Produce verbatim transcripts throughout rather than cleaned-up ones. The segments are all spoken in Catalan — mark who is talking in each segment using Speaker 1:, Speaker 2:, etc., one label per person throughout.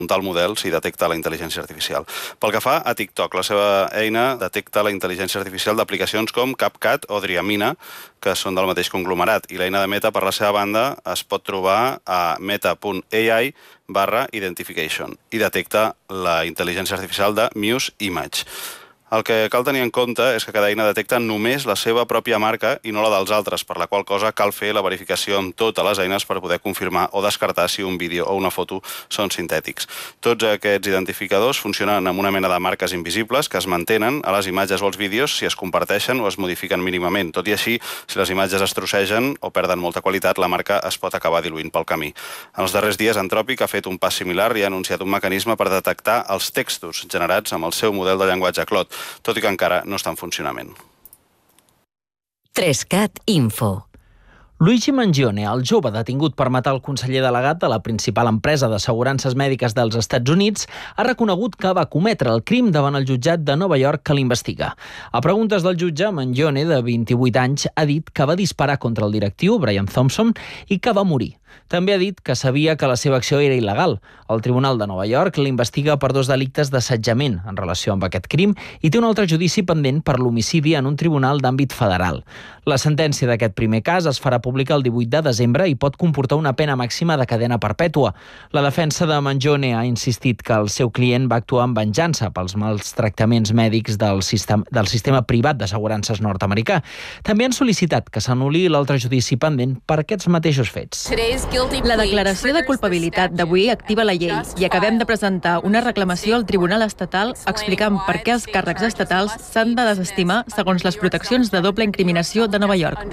Speaker 1: tal model si detecta la intel·ligència artificial. Pel que fa a TikTok, la seva eina detecta la intel·ligència artificial d'aplicacions com CapCut o Driamina, que són del mateix conglomerat, i l'eina de Meta, per la seva banda, es pot trobar a meta punt a i barra identification i detecta la intel·ligència artificial de Muse Image. El que cal tenir en compte és que cada eina detecta només la seva pròpia marca i no la dels altres, per la qual cosa cal fer la verificació amb totes les eines per poder confirmar o descartar si un vídeo o una foto són sintètics. Tots aquests identificadors funcionen amb una mena de marques invisibles que es mantenen a les imatges o els vídeos si es comparteixen o es modifiquen mínimament. Tot i així, si les imatges es trossegen o perden molta qualitat, la marca es pot acabar diluint pel camí. En els darrers dies, Anthropic ha fet un pas similar i ha anunciat un mecanisme per detectar els textos generats amb el seu model de llenguatge Claude, tot i que encara no està en funcionament.
Speaker 2: tres cat Info.
Speaker 3: Luigi Mangione, el jove detingut per matar el conseller delegat de la principal empresa d'assegurances mèdiques dels Estats Units, ha reconegut que va cometre el crim davant el jutjat de Nova York que l'investiga. A preguntes del jutge, Mangione, de vint-i-vuit anys, ha dit que va disparar contra el directiu, Brian Thompson, i que va morir. També ha dit que sabia que la seva acció era il·legal. El Tribunal de Nova York l'investiga per dos delictes d'assetjament en relació amb aquest crim i té un altre judici pendent per l'homicidi en un tribunal d'àmbit federal. La sentència d'aquest primer cas es farà pública el divuit de desembre i pot comportar una pena màxima de cadena perpètua. La defensa de Mangione ha insistit que el seu client va actuar en venjança pels mals tractaments mèdics del sistema, del sistema privat d'assegurances nord-americà. També han sol·licitat que s'anul·li l'altre judici pendent per aquests mateixos fets.
Speaker 4: La declaració de culpabilitat d'avui activa la llei i acabem de presentar una reclamació al Tribunal Estatal explicant per què els càrrecs estatals s'han de desestimar segons les proteccions de doble incriminació de Nova York.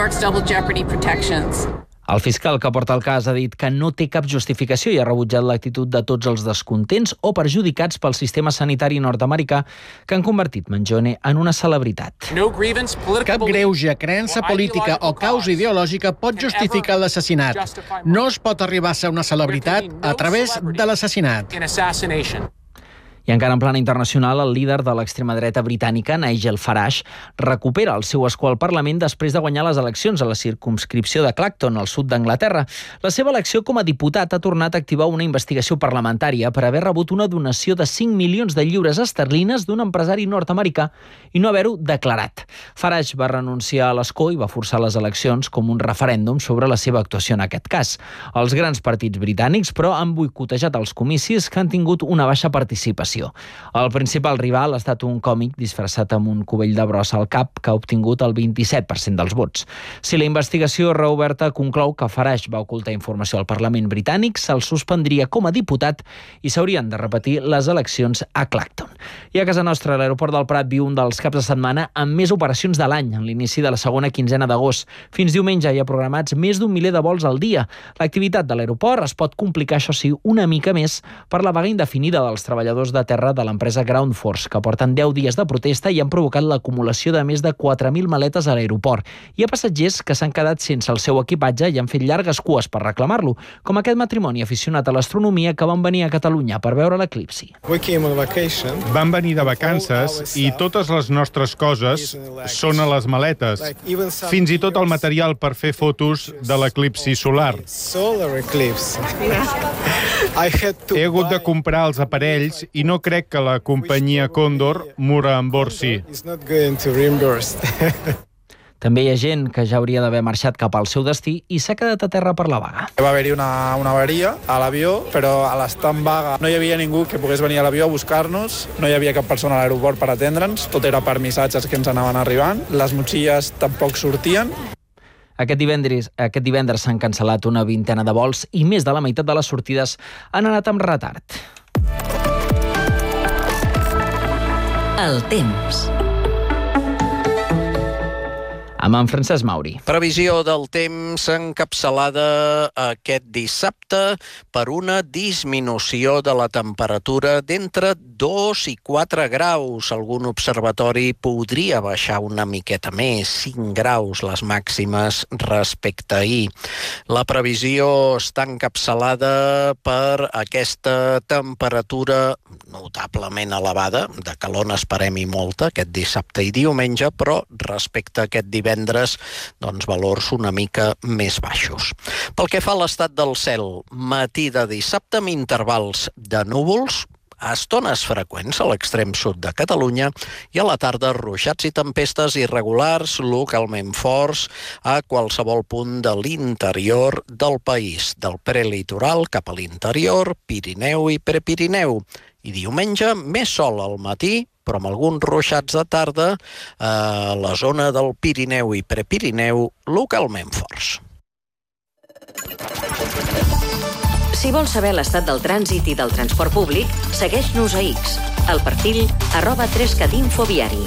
Speaker 3: El fiscal que porta el cas ha dit que no té cap justificació i ha rebutjat l'actitud de tots els descontents o perjudicats pel sistema sanitari nord-americà que han convertit Mangione en una celebritat.
Speaker 5: Cap greuge, creença política o causa ideològica pot justificar l'assassinat. No es pot arribar a ser una celebritat a través de l'assassinat.
Speaker 3: I encara en plana internacional, el líder de l'extrema dreta britànica, Nigel Farage, recupera el seu escó al Parlament després de guanyar les eleccions a la circumscripció de Clacton, al sud d'Anglaterra. La seva elecció com a diputat ha tornat a activar una investigació parlamentària per haver rebut una donació de cinc milions de lliures esterlines d'un empresari nord-americà i no haver-ho declarat. Farage va renunciar a l'escó i va forçar les eleccions com un referèndum sobre la seva actuació en aquest cas. Els grans partits britànics, però, han boicotejat els comicis que han tingut una baixa participació. El principal rival ha estat un còmic disfressat amb un cubell de brossa al cap que ha obtingut el vint-i-set per cent dels vots. Si la investigació reoberta conclou que Farage va ocultar informació al Parlament britànic, se'l suspendria com a diputat i s'haurien de repetir les eleccions a Clacton. I a casa nostra, l'aeroport del Prat viu un dels caps de setmana amb més operacions de l'any, en l'inici de la segona quinzena d'agost. Fins diumenge hi ha programats més d'un miler de vols al dia. L'activitat de l'aeroport es pot complicar, això sí, una mica més per la vaga indefinida dels treballadors de terra de l'empresa Ground Force, que porten deu dies de protesta i han provocat l'acumulació de més de quatre mil maletes a l'aeroport. Hi ha passatgers que s'han quedat sense el seu equipatge i han fet llargues cues per reclamar-lo, com aquest matrimoni aficionat a l'astronomia que van venir a Catalunya per veure l'eclipsi.
Speaker 6: Vam venir de vacances i totes les nostres coses són a les maletes, fins i tot el material per fer fotos de l'eclipsi solar. He hagut de comprar els aparells i no crec que la companyia Condor m'ho reemborsi.
Speaker 3: També hi ha gent que ja hauria d'haver marxat cap al seu destí i s'ha quedat a terra per la vaga.
Speaker 7: Va haver-hi una, una avaria a l'avió, però a l'estar en vaga no hi havia ningú que pogués venir a l'avió a buscar-nos, no hi havia cap persona a l'aeroport per atendre'ns, tot era per missatges que ens anaven arribant, les motxilles tampoc sortien.
Speaker 3: Aquest divendres, aquest divendres s'han cancel·lat una vintena de vols i més de la meitat de les sortides han anat amb retard.
Speaker 2: El temps.
Speaker 3: Amb en Francesc Mauri.
Speaker 8: Previsió del temps encapçalada aquest dissabte per una disminució de la temperatura d'entre dos i quatre graus. Algun observatori podria baixar una miqueta més, cinc graus les màximes respecte a ahir. La previsió està encapçalada per aquesta temperatura notablement elevada, de calor n'esperem i molta aquest dissabte i diumenge, però respecte a aquest divendres divendres, doncs valors una mica més baixos. Pel que fa a l'estat del cel, matí de dissabte amb intervals de núvols, a estones freqüents a l'extrem sud de Catalunya i a la tarda ruixats i tempestes irregulars, localment forts, a qualsevol punt de l'interior del país, del prelitoral cap a l'interior, Pirineu i Prepirineu. I diumenge, més sol al matí, però amb alguns ruixats de tarda a la zona del Pirineu i Prepirineu, localment forts.
Speaker 2: Si vols saber l'estat del trànsit i del transport públic, segueix-nos a X, al perfil arroba tres cat info viari.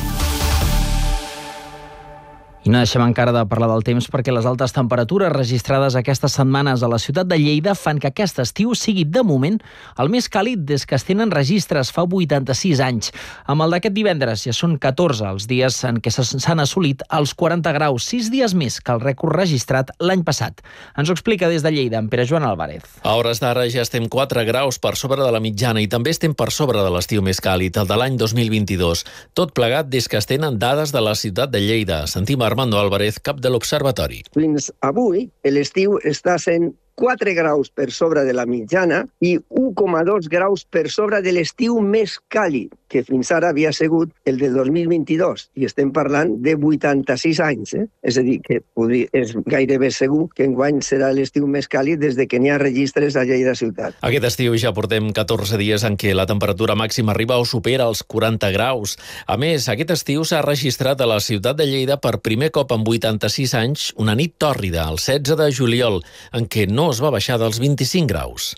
Speaker 3: I no deixem encara de parlar del temps perquè les altes temperatures registrades aquestes setmanes a la ciutat de Lleida fan que aquest estiu sigui, de moment, el més càlid des que es tenen registres fa vuitanta-sis anys. Amb el d'aquest divendres ja són catorze els dies en què s'han assolit els quaranta graus, sis dies més que el rècord registrat l'any passat. Ens ho explica des de Lleida en Pere Joan Álvarez.
Speaker 9: A hores d'ara ja estem quatre graus per sobre de la mitjana i també estem per sobre de l'estiu més càlid, el de l'any dos mil vint-i-dos. Tot plegat des que es tenen dades de la ciutat de Lleida. Sentim Armando Álvarez, cap de l'Observatori.
Speaker 10: Fins avui, l'estiu està sent quatre graus per sobre de la mitjana i u coma dos graus per sobre de l'estiu més càlid, que fins ara havia sigut el de dos mil vint-i-dos. I estem parlant de vuitanta-sis anys. Eh? És a dir, que podria, és gairebé segur que enguany serà l'estiu més càlid des de que n'hi ha registres a Lleida ciutat.
Speaker 9: Aquest estiu ja portem catorze dies en què la temperatura màxima arriba o supera els quaranta graus. A més, aquest estiu s'ha registrat a la ciutat de Lleida per primer cop en vuitanta-sis anys una nit tòrrida, el setze de juliol, en què no es va baixar dels vint-i-cinc graus.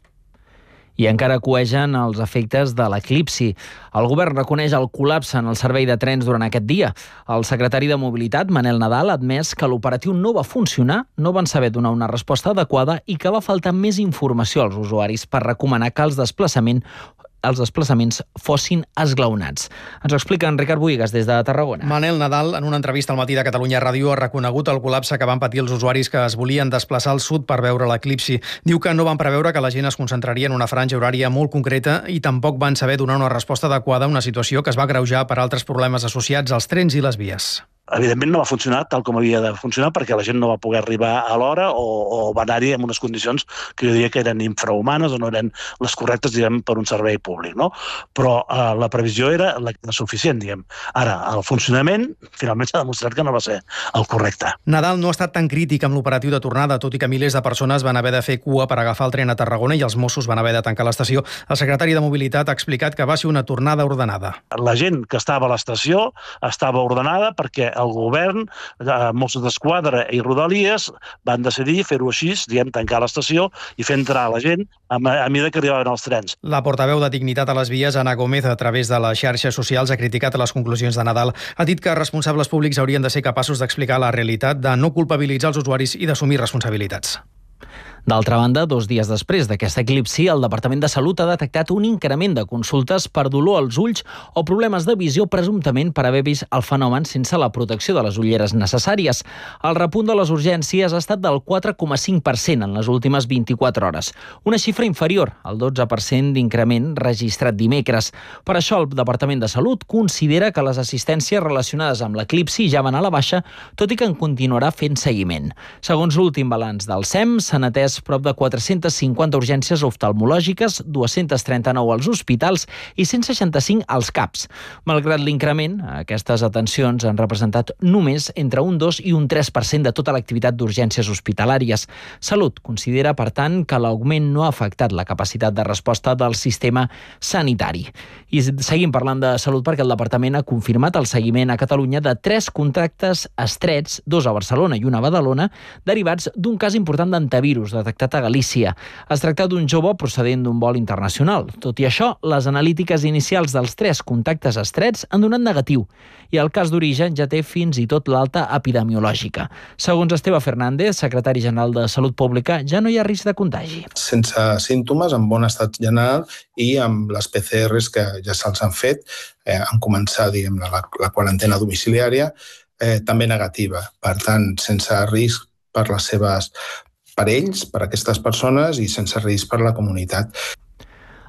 Speaker 3: I encara coegen els efectes de l'eclipsi. El govern reconeix el col·lapse en el servei de trens durant aquest dia. El secretari de Mobilitat, Manel Nadal, ha admès que l'operatiu no va funcionar, no van saber donar una resposta adequada i que va faltar més informació als usuaris per recomanar que els desplaçaments els desplaçaments fossin esglaonats. Ens ho explica en Ricard Bohigas des de Tarragona.
Speaker 11: Manel Nadal, en una entrevista al Matí de Catalunya Ràdio, ha reconegut el col·lapse que van patir els usuaris que es volien desplaçar al sud per veure l'eclipsi. Diu que no van preveure que la gent es concentraria en una franja horària molt concreta i tampoc van saber donar una resposta adequada a una situació que es va agreujar per altres problemes associats als trens i les vies.
Speaker 12: Evidentment no va funcionar tal com havia de funcionar perquè la gent no va poder arribar a l'hora o, o va anar-hi en unes condicions que jo diria que eren infrahumanes o no eren les correctes, diguem, per un servei públic, no? Però eh, la previsió era la, la suficient, diguem. Ara, el funcionament finalment s'ha demostrat que no va ser el correcte.
Speaker 11: Nadal no ha estat tan crític amb l'operatiu de tornada, tot i que milers de persones van haver de fer cua per agafar el tren a Tarragona i els Mossos van haver de tancar l'estació. El secretari de Mobilitat ha explicat que va ser una tornada ordenada.
Speaker 12: La gent que estava a l'estació estava ordenada perquè el govern, Mossos d'Esquadra i Rodalies van decidir fer-ho així, diguem, tancar l'estació i fer entrar la gent a, a mesura que arribaven els trens.
Speaker 11: La portaveu de Dignitat a les Vies, Ana Gómez, a través de les xarxes socials, ha criticat les conclusions de Nadal. Ha dit que responsables públics haurien de ser capaços d'explicar la realitat, de no culpabilitzar els usuaris i d'assumir responsabilitats.
Speaker 3: D'altra banda, dos dies després d'aquest eclipsi, el Departament de Salut ha detectat un increment de consultes per dolor als ulls o problemes de visió, presumptament per haver vist el fenomen sense la protecció de les ulleres necessàries. El repunt de les urgències ha estat del quatre coma cinc per cent en les últimes vint-i-quatre hores, una xifra inferior al dotze per cent d'increment registrat dimecres. Per això, el Departament de Salut considera que les assistències relacionades amb l'eclipsi ja van a la baixa, tot i que en continuarà fent seguiment. Segons l'últim balanç del S E M, s'han atès prop de quatre-centes cinquanta urgències oftalmològiques, dues-centes trenta-nou als hospitals i cent seixanta-cinc als C A Ps. Malgrat l'increment, aquestes atencions han representat només entre un dos i un tres per cent de tota l'activitat d'urgències hospitalàries. Salut considera, per tant, que l'augment no ha afectat la capacitat de resposta del sistema sanitari. I seguim parlant de salut perquè el Departament ha confirmat el seguiment a Catalunya de tres contactes estrets, dos a Barcelona i una a Badalona, derivats d'un cas important d'antivirus detectat a Galícia. Es tracta d'un jove procedent d'un vol internacional. Tot i això, les analítiques inicials dels tres contactes estrets han donat negatiu i el cas d'origen ja té fins i tot l'alta epidemiològica. Segons Esteve Fernández, secretari general de Salut Pública, ja no hi ha risc de contagi.
Speaker 13: Sense símptomes, en bon estat general i amb les P C Rs que ja se'ls han fet, eh, han començat, diguem, la, la quarantena domiciliària, eh, també negativa. Per tant, sense risc per les seves per ells, per aquestes persones i sense risc per la comunitat.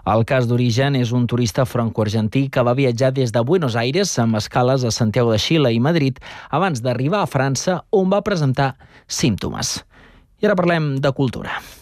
Speaker 3: El cas d'origen és un turista franco-argentí que va viatjar des de Buenos Aires amb escales a Santiago de Xile i Madrid abans d'arribar a França, on va presentar símptomes. I ara parlem de cultura.